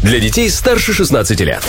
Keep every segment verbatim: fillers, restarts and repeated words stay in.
Для детей старше шестнадцати лет.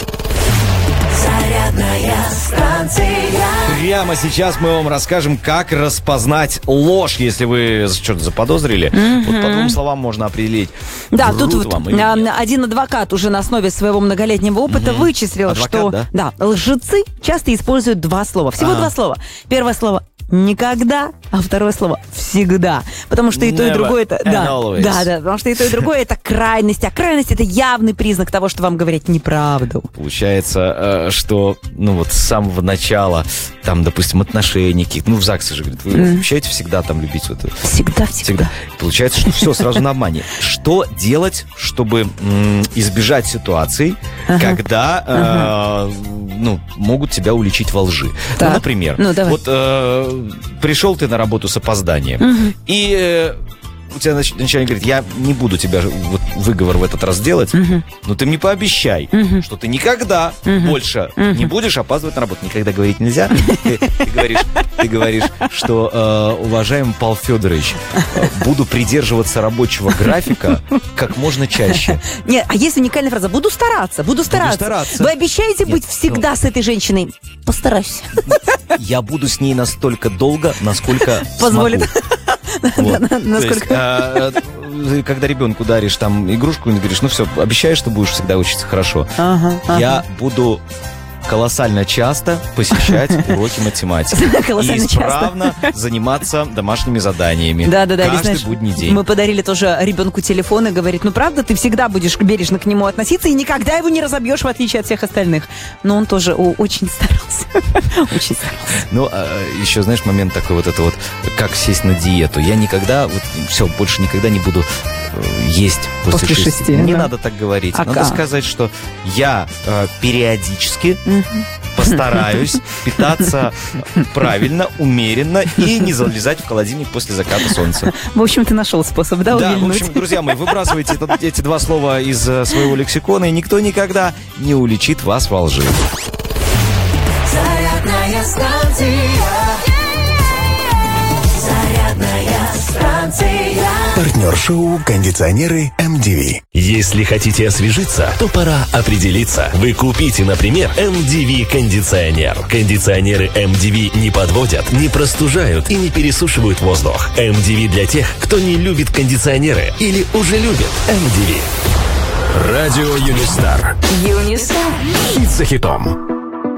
Зарядная станция. Прямо сейчас мы вам расскажем, как распознать ложь, если вы что-то заподозрили. Mm-hmm. Вот по двум словам можно определить. Да, тут вот один адвокат уже на основе своего многолетнего опыта mm-hmm. вычислил, адвокат, что да? Да, лжецы часто используют два слова. Всего А-а-а. два слова. Первое слово никогда, а второе слово всегда. Потому что и то, и другое это. Да, да, да, потому что и то, и другое это крайность. А крайность это явный признак того, что вам говорят неправду. Получается, что ну вот с самого начала, там, допустим, отношения какие-то, ну, в ЗАГСе же говорят, вы mm. обещаете всегда там любить вот это? Всегда, всегда. всегда. Получается, что все сразу на обмане. Что делать, чтобы м, избежать ситуаций, ага. когда ага. Э, ну, могут тебя уличить во лжи? Так. Ну, например, ну, вот э, пришел ты на работу с опозданием, угу. и э, у тебя начальник говорит, я не буду тебя вот, выговор в этот раз делать, угу. но ты мне пообещай, угу. что ты никогда угу. больше угу. не будешь опаздывать на работу. Никогда говорить нельзя. Ты, ты, говоришь, ты говоришь, что, э, уважаемый Павел Федорович, э, буду придерживаться рабочего графика как можно чаще. Нет, а есть уникальная фраза, буду стараться, буду стараться. Буду стараться. Вы обещаете Нет, быть всегда ну, с этой женщиной? Постараюсь. Я буду с ней настолько долго, насколько позволит. Смогу. Вот. Насколько... есть, а, когда ребенку даришь там игрушку, и говоришь, ну все, обещаешь, что будешь всегда учиться хорошо. Ага, ага. Я буду колоссально часто посещать уроки математики. И исправно заниматься домашними заданиями. Да, да, да. Каждый знаешь, будний день. Мы подарили тоже ребенку телефон и говорит, ну правда, ты всегда будешь бережно к нему относиться и никогда его не разобьешь, в отличие от всех остальных. Но он тоже о, очень старался. Очень старался. Ну, а еще, знаешь, момент такой вот это вот, как сесть на диету. Я никогда, вот все, больше никогда не буду есть после, после шести. шести. Не да. надо так говорить. А надо как? сказать, что я э, периодически угу. постараюсь питаться правильно, умеренно и не залезать в холодильник после заката солнца. В общем, ты нашел способ, да, Да, увильнуть? в общем, друзья мои, выбрасывайте это, эти два слова из своего лексикона, и никто никогда не уличит вас во лжи. Зарядная станция. Зарядная станция. Партнер шоу «Кондиционеры эм ди ви». Если хотите освежиться, то пора определиться. Вы купите, например, эм ди ви кондиционер. Кондиционеры эм ди ви не подводят, не простужают и не пересушивают воздух. эм ди ви для тех, кто не любит кондиционеры или уже любит эм ди ви. Радио Юнистар. Юнистар. Хит за хитом.